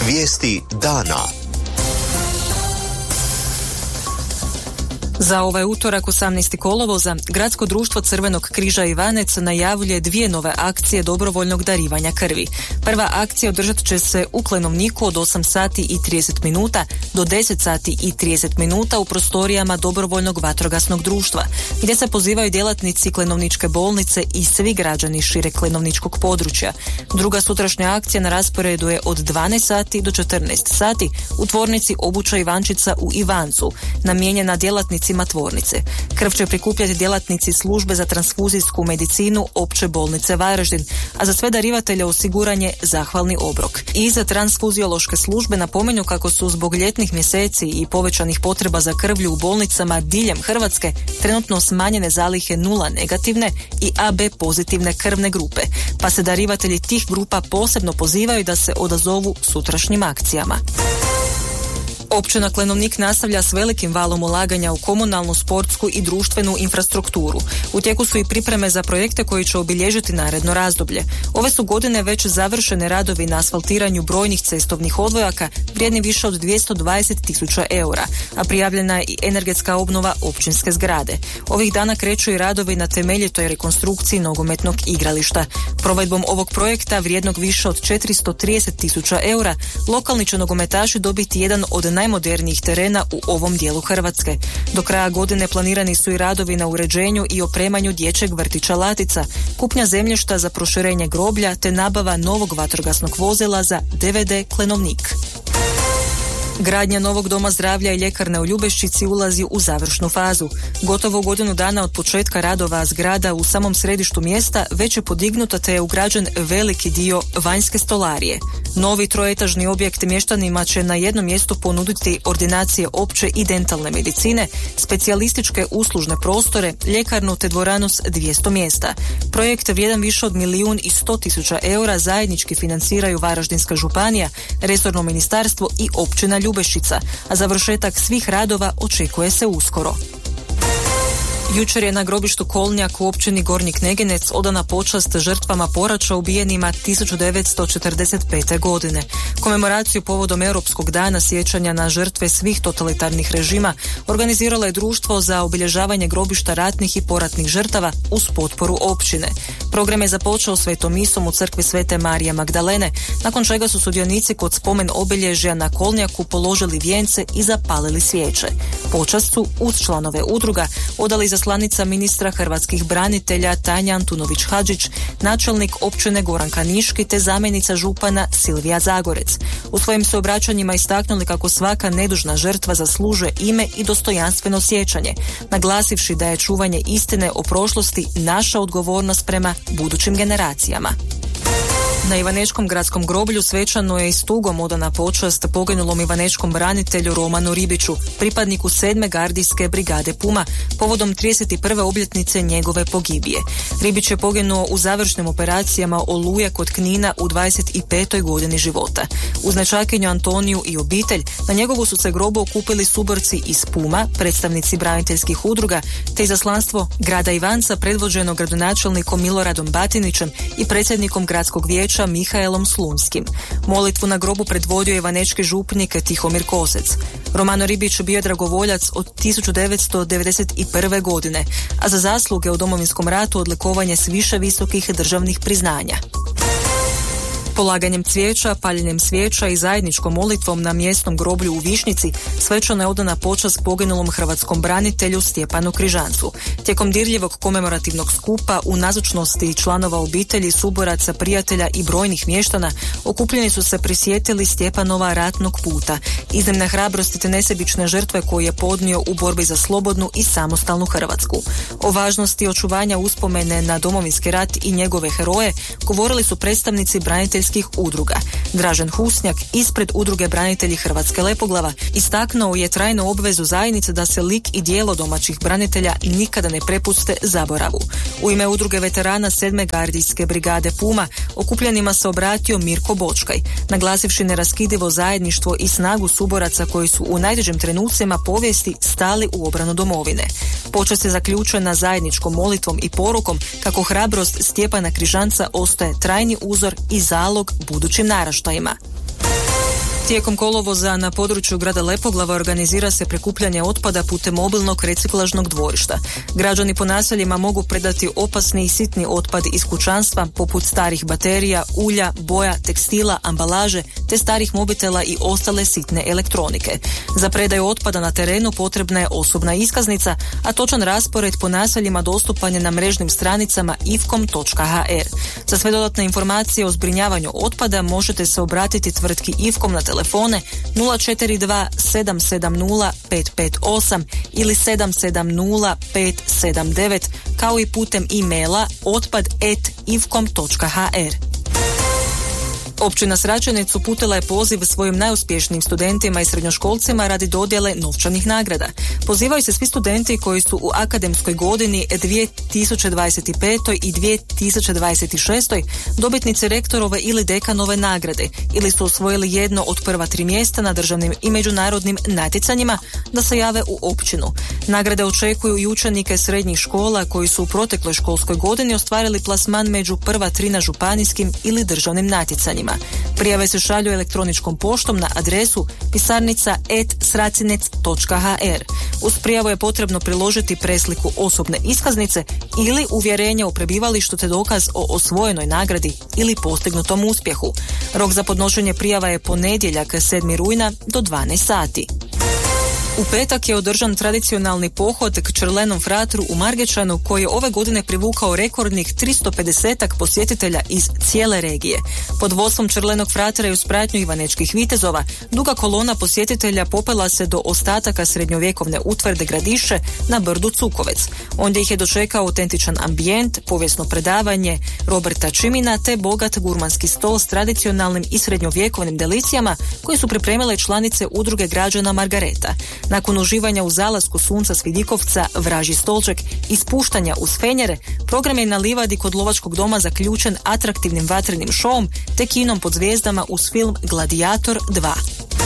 Vijesti dana. Za ovaj utorak 18. kolovoza Gradsko društvo Crvenog križa Ivanec najavljuje 2 nove akcije dobrovoljnog darivanja krvi. Prva akcija održat će se u Klenovniku od 8 sati i 30 minuta do 10 sati i 30 minuta u prostorijama dobrovoljnog vatrogasnog društva, gdje se pozivaju djelatnici Klenovničke bolnice i svi građani šire Klenovničkog područja. Druga sutrašnja akcija na rasporedu je od 12 sati do 14 sati u tvornici Obuća Ivančica u Ivancu, namijenjena djelatnicima tvornice. Krv će prikupljati djelatnici službe za transfuzijsku medicinu Opće bolnice Varaždin, a za sve darivatelje osiguran je zahvalni obrok. I za transfuziološke službe napominju kako su zbog ljetnih mjeseci i povećanih potreba za krvlju u bolnicama diljem Hrvatske trenutno smanjene zalihe 0 negativne i AB pozitivne krvne grupe, pa se darivatelji tih grupa posebno pozivaju da se odazovu sutrašnjim akcijama. Općina Klenovnik nastavlja s velikim valom ulaganja u komunalnu, sportsku i društvenu infrastrukturu. U tijeku su i pripreme za projekte koji će obilježiti naredno razdoblje. Ove su godine već završene radovi na asfaltiranju brojnih cestovnih odvojaka vrijedni više od 220.000 eura, a prijavljena je i energetska obnova općinske zgrade. Ovih dana kreću i radovi na temeljitoj rekonstrukciji nogometnog igrališta. Provedbom ovog projekta vrijednog više od 430.000 eura, lokalni će nogometaši dobiti jedan od najmodernijih terena u ovom dijelu Hrvatske. Do kraja godine planirani su i radovi na uređenju i opremanju dječjeg vrtića Latica, kupnja zemljišta za proširenje groblja te nabava novog vatrogasnog vozila za DVD Klenovnik. Gradnja novog doma zdravlja i ljekarne u Ljubeščici ulazi u završnu fazu. Gotovo godinu dana od početka radova zgrada u samom središtu mjesta već je podignuta te je ugrađen veliki dio vanjske stolarije. Novi troetažni objekt mještanima će na jednom mjestu ponuditi ordinacije opće i dentalne medicine, specijalističke uslužne prostore, ljekarnu te dvoranu s 200 mjesta. Projekt vrijedan više od 1.100.000 eura zajednički financiraju Varaždinska županija, resorno ministarstvo i općina Ljubeščica, a završetak svih radova očekuje se uskoro. Jučer je na grobištu Kolnjak u općini Gornji Kneginec odana počast žrtvama poraća ubijenima 1945. godine. Komemoraciju povodom Europskog dana sjećanja na žrtve svih totalitarnih režima organiziralo je Društvo za obilježavanje grobišta ratnih i poratnih žrtava uz potporu općine. Program je započeo svetom misom u crkvi Svete Marije Magdalene, nakon čega su sudionici kod spomen obilježja na Kolnjaku položili vijence i zapalili svijeće. Počast su uz članove udruga odali izaslanica ministra hrvatskih branitelja Tanja Antunović-Hadžić, načelnik općine Goranka Niški te zamjenica župana Silvija Zagorec. U svojim su obraćanjima istaknuli kako svaka nedužna žrtva zaslužuje ime i dostojanstveno sjećanje, naglasivši da je čuvanje istine o prošlosti naša odgovornost prema budućim generacijama. Na Ivanečkom gradskom groblju svečano je i s tugom odana počast poginulom ivanečkom branitelju Romanu Ribiću, pripadniku 7. gardijske brigade Puma, povodom 31. obljetnice njegove pogibije. Ribić je poginuo u završnim operacijama Oluje kod Knina u 25. godini života. Uz nečakinju Antoniju i obitelj, na njegovu su se grobu okupili suborci iz Puma, predstavnici braniteljskih udruga, te izaslanstvo grada Ivanca predvođeno gradonačelnikom Miloradom Batinićem i predsjednikom gradskog vijeća Mihaelom Slunskim. Molitvu na grobu predvodio ivanečki župnik Tihomir Kosec. Romano Ribić bio je dragovoljac od 1991. godine, a za zasluge u Domovinskom ratu odlikovanje s više visokih državnih priznanja. Polaganjem cvijeća, paljenjem svijeća i zajedničkom molitvom na mjesnom groblju u Višnjici svečano je odana počast poginulom hrvatskom branitelju Stjepanu Križancu. Tijekom dirljivog komemorativnog skupa u nazočnosti članova obitelji, suboraca, prijatelja i brojnih mještana okupljeni su se prisjetili Stjepanova ratnog puta, iznimne hrabrosti te nesebične žrtve koju je podnio u borbi za slobodnu i samostalnu Hrvatsku. O važnosti očuvanja uspomene na Domovinski rat i njegove heroje govorili su predstavnici braniteljskih udruga. Dražen Husnjak ispred udruge Branitelji Hrvatske Lepoglava istaknuo je trajnu obvezu zajednice da se lik i djelo domaćih branitelja nikada ne prepuste zaboravu. U ime udruge veterana 7. gardijske brigade Puma okupljenima se obratio Mirko Bočkaj, naglasivši neraskidivo zajedništvo i snagu suboraca koji su u najtežim trenucima povijesti stali u obranu domovine. Počast je zaključena zajedničkom molitvom i porukom kako hrabrost Stjepana Križanca ostaje trajni uzor i zalog budućim naraštajima. Tijekom kolovoza na području grada Lepoglava organizira se prikupljanje otpada putem mobilnog reciklažnog dvorišta. Građani po naseljima mogu predati opasni i sitni otpad iz kućanstva poput starih baterija, ulja, boja, tekstila, ambalaže te starih mobitela i ostale sitne elektronike. Za predaju otpada na terenu potrebna je osobna iskaznica, a točan raspored po naseljima dostupan je na mrežnim stranicama ifkom.hr. Za sve dodatne informacije o zbrinjavanju otpada možete se obratiti tvrtki Ifkom na telefone 042 770 558 ili 770 579 kao i putem e-maila otpad@ifkom.hr. Općina Sračanec uputila je poziv svojim najuspješnijim studentima i srednjoškolcima radi dodjele novčanih nagrada. Pozivaju se svi studenti koji su u akademskoj godini 2025. i 2026. dobitnici rektorove ili dekanove nagrade ili su osvojili jedno od prva 3 mjesta na državnim i međunarodnim natjecanjima da se jave u općinu. Nagrade očekuju i učenike srednjih škola koji su u protekloj školskoj godini ostvarili plasman među prva 3 na županijskim ili državnim natjecanjima. Prijave se šalju elektroničkom poštom na adresu pisarnica@sracinec.hr. Uz prijavu je potrebno priložiti presliku osobne iskaznice ili uvjerenje o prebivalištu te dokaz o osvojenoj nagradi ili postignutom uspjehu. Rok za podnošenje prijava je ponedjeljak 7. rujna do 12 sati. U petak je održan tradicionalni pohod k Črlenom fratru u Margečanu koji je ove godine privukao rekordnih 350 posjetitelja iz cijele regije. Pod vodstvom Črlenog fratra i uz pratnju ivanečkih vitezova, duga kolona posjetitelja popela se do ostataka srednjovjekovne utvrde Gradiše na brdu Cukovec. Ondje ih je dočekao autentičan ambijent, povijesno predavanje Roberta Čimina te bogat gurmanski stol s tradicionalnim i srednjovjekovnim delicijama koji su pripremile članice udruge građana Margareta. Nakon uživanja u zalasku sunca s Vidikovca, Vražji stolček i spuštanja uz fenjere, program je na livadi kod Lovačkog doma zaključen atraktivnim vatrenim šovom te kinom pod zvijezdama uz film Gladiator 2.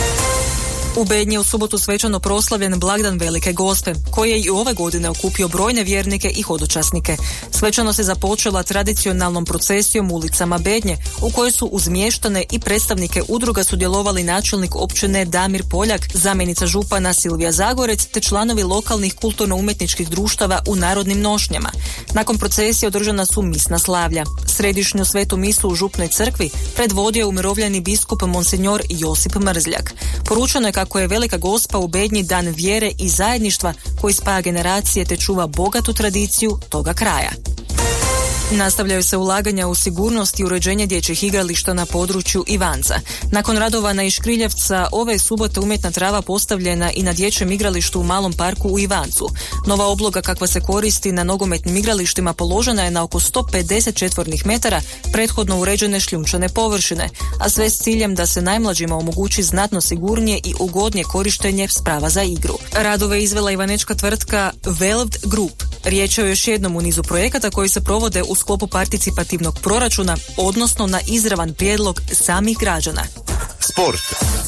U Bednji je u subotu svečano proslavljen blagdan Velike Gospe, koji je i ove godine okupio brojne vjernike i hodočasnike. Svečano se započela tradicionalnom procesijom ulicama Bednje, u kojoj su uz mještane i predstavnike udruga sudjelovali načelnik općine Damir Poljak, zamjenica župana Silvija Zagorec te članovi lokalnih kulturno-umjetničkih društava u narodnim nošnjama. Nakon procesije održana su misna slavlja. Središnju svetu misu u župnoj crkvi predvodio je umirovljeni biskup monsinjor Josip Mrzljak. Poručeno je kako je Velika Gospa u Bednji dan vjere i zajedništva koji spaja generacije te čuva bogatu tradiciju toga kraja. Nastavljaju se ulaganja u sigurnost i uređenje dječjih igrališta na području Ivanca. Nakon radova na Iškriljevca, ove subote umjetna trava postavljena i na dječjem igralištu u Malom parku u Ivancu. Nova obloga kakva se koristi na nogometnim igralištima položena je na oko 150 četvornih metara prethodno uređene šljunčane površine, a sve s ciljem da se najmlađima omogući znatno sigurnije i ugodnije korištenje sprava za igru. Radove izvela ivanečka tvrtka Velvd Group. Riječ je o još jednom u nizu projekata koji se provode u sklopu participativnog proračuna, odnosno na izravan prijedlog samih građana. Sport.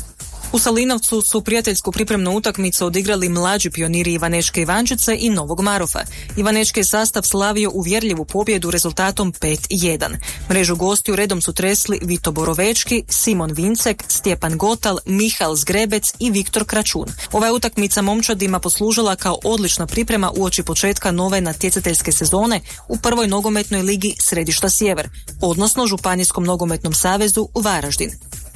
U Salinovcu su prijateljsku pripremnu utakmicu odigrali mlađi pioniri Ivanečke Ivančice i Novog Marofa. Ivanečki je sastav slavio uvjerljivu pobjedu rezultatom 5-1. Mrežu gostiju redom su tresli Vito Borovečki, Simon Vincek, Stjepan Gotal, Mihael Zgrebec i Viktor Kračun. Ova je utakmica momčadima poslužila kao odlična priprema uoči početka nove natjecateljske sezone u prvoj nogometnoj ligi Središta Sjever, odnosno Županijskom nogometnom savezu u Varaždin.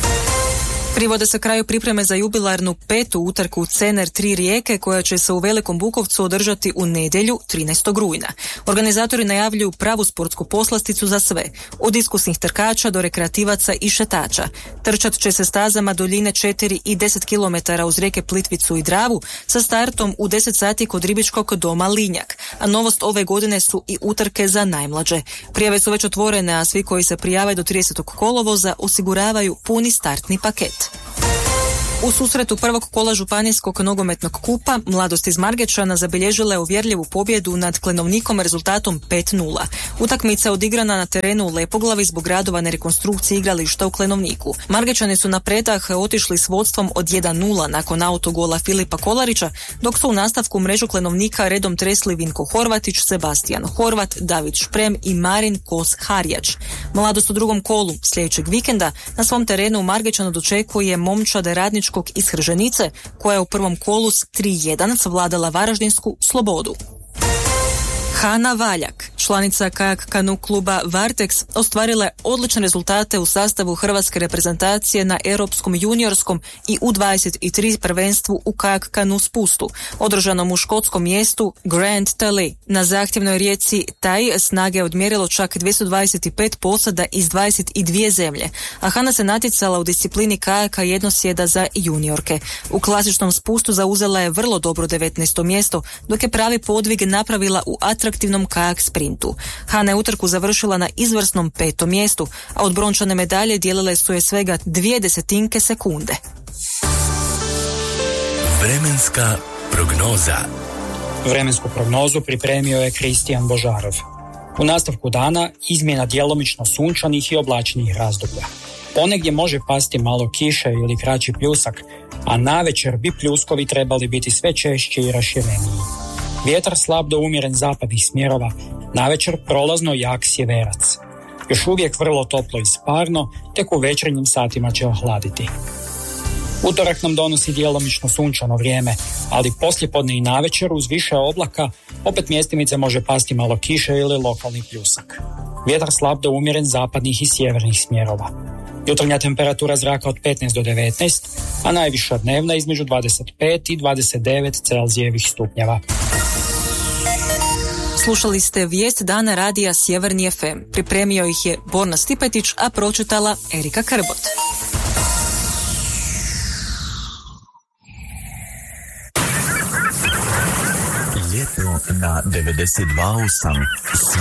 Privode se kraju pripreme za jubilarnu 5. utrku Cener 3 Rijeke koja će se u Velikom Bukovcu održati u nedjelju 13. rujna. Organizatori najavljuju pravu sportsku poslasticu za sve, od iskusnih trkača do rekreativaca i šetača. Trčat će se stazama duljine 4 i 10 km uz rijeke Plitvicu i Dravu sa startom u 10 sati kod ribičkog doma Linjak, a novost ove godine su i utrke za najmlađe. Prijave su već otvorene, a svi koji se prijave do 30. kolovoza osiguravaju puni startni paket. U susretu prvog kola županijskog nogometnog kupa Mladost iz Margečana zabilježila je uvjerljivu pobjedu nad Klenovnikom rezultatom 5:0. Utakmica je odigrana na terenu u Lepoglavi zbog radova na rekonstrukciji igrališta u Klenovniku. Margečani su na predah otišli s vodstvom od 1:0 nakon autogola Filipa Kolarića, dok su u nastavku mrežu Klenovnika redom tresli Vinko Horvatić, Sebastijan Horvat, David Šprem i Marin Kos-Harjač. Mladost u drugom kolu sljedećeg vikenda na svom terenu u Margečanu dočekuje momčad Radničkog iz Hrženice, koja je u prvom kolu s 3:1 savladala varaždinsku Slobodu. Hana Valjak, članica kajak kanu kluba Varteks, ostvarila je odlične rezultate u sastavu hrvatske reprezentacije na europskom juniorskom i U23 prvenstvu u kajak kanu spustu, održanom u škotskom mjestu Grand Tally. Na zahtjevnoj rijeci Taj snage je odmjerilo čak 225 posada iz 22 zemlje, a Hana se natjecala u disciplini kajaka jednosjeda za juniorke. U klasičnom spustu zauzela je vrlo dobro 19. mjesto, dok je pravi podvig napravila u atraktivnom kajak sprintu. Hana je utrku završila na izvrsnom 5. mjestu, a od brončane medalje dijelile su je svega 0,2 sekunde. Vremenska prognoza. Vremensku prognozu pripremio je Kristijan Božarov. U nastavku dana izmjena djelomično sunčanih i oblačnih razdoblja. Ponegdje može pasti malo kiše ili kraći pljusak, a navečer bi pljuskovi trebali biti sve češći i rašireniji. Vjetar slab do umjeren zapadnih smjerova, navečer prolazno jak sjeverac. Još uvijek vrlo toplo i sparno, tek u večernjim satima će ohladiti. Utorak nam donosi djelomično sunčano vrijeme, ali poslijepodne i navečer uz više oblaka opet mjestimice može pasti malo kiše ili lokalni pljusak. Vjetar slab do umjeren zapadnih i sjevernih smjerova. Jutarnja temperatura zraka od 15 do 19, a najviša dnevna između 25 i 29 Celzijevih stupnjeva. Slušali ste vijest dana radija Sjeverni FM. Pripremio ih je Borna Stipetić, a pročitala Erika Krbot. Ljeto na 92,8.